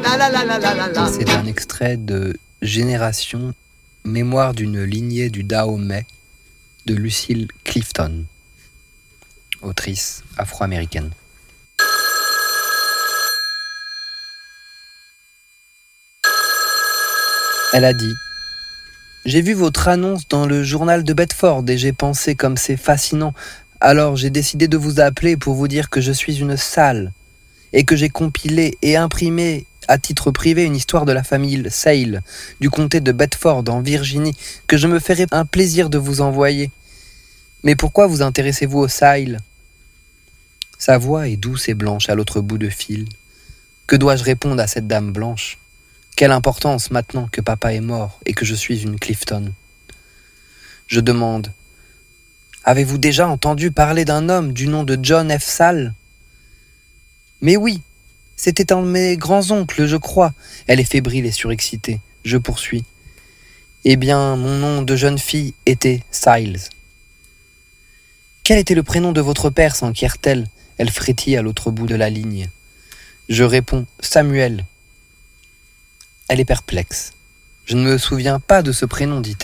C'est un extrait de Génération, mémoire d'une lignée du Dahomey de Lucille Clifton, autrice afro-américaine. Elle a dit « J'ai vu votre annonce dans le journal de Bedford et j'ai pensé comme c'est fascinant. Alors j'ai décidé de vous appeler pour vous dire que je suis une salle et que j'ai compilé et imprimé à titre privé une histoire de la famille Sale du comté de Bedford en Virginie que je me ferai un plaisir de vous envoyer. Mais pourquoi vous intéressez-vous au Sale ?» Sa voix est douce et blanche à l'autre bout de fil. Que dois-je répondre à cette dame blanche ? Quelle importance maintenant que papa est mort et que je suis une Clifton ? Je demande « Avez-vous déjà entendu parler d'un homme du nom de John F. Sale ?»« Mais oui, c'était un de mes grands-oncles, je crois. » Elle est fébrile et surexcitée. Je poursuis. « Eh bien, mon nom de jeune fille était Siles. »« Quel était le prénom de votre père ?» s'enquiert-elle. Elle frétille à l'autre bout de la ligne. Je réponds « Samuel. » Elle est perplexe. « Je ne me souviens pas de ce prénom, dit-elle. »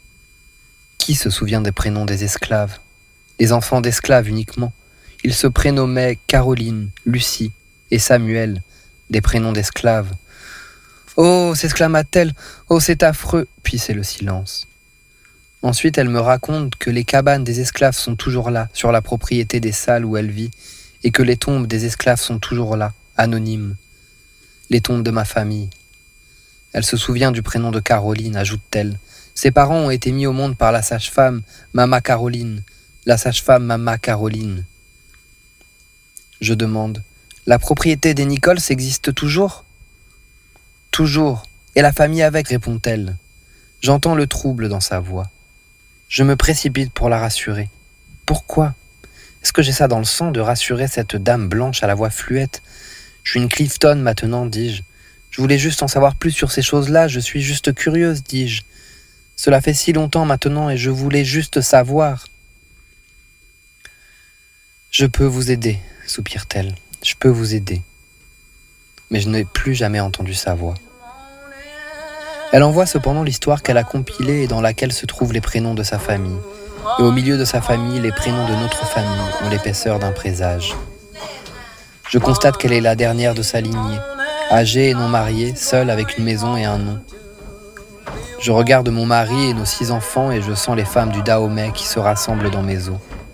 Qui se souvient des prénoms des esclaves ? Les enfants d'esclaves uniquement. Ils se prénommaient Caroline, Lucie et Samuel, des prénoms d'esclaves. « Oh !» s'exclama-t-elle, « oh, c'est affreux !» Puis c'est le silence. Ensuite, elle me raconte que les cabanes des esclaves sont toujours là, sur la propriété des salles où elle vit, et que les tombes des esclaves sont toujours là, anonymes. Les tombes de ma famille. Elle se souvient du prénom de Caroline, ajoute-t-elle. Ses parents ont été mis au monde par la sage-femme Mama Caroline. La sage-femme Mama Caroline. Je demande, la propriété des Nichols existe toujours ? Toujours. Et la famille avec, répond-elle. J'entends le trouble dans sa voix. Je me précipite pour la rassurer. Pourquoi ? Est-ce que j'ai ça dans le sang de rassurer cette dame blanche à la voix fluette ? Je suis une Clifton maintenant, dis-je. Je voulais juste en savoir plus sur ces choses-là, je suis juste curieuse, dis-je. Cela fait si longtemps maintenant et je voulais juste savoir. Je peux vous aider, soupire-t-elle. Je peux vous aider. Mais je n'ai plus jamais entendu sa voix. Elle envoie cependant l'histoire qu'elle a compilée et dans laquelle se trouvent les prénoms de sa famille. Et au milieu de sa famille, les prénoms de notre famille ont l'épaisseur d'un présage. Je constate qu'elle est la dernière de sa lignée, âgée et non mariée, seule avec une maison et un nom. Je regarde mon mari et nos 6 enfants et je sens les femmes du Dahomey qui se rassemblent dans mes os.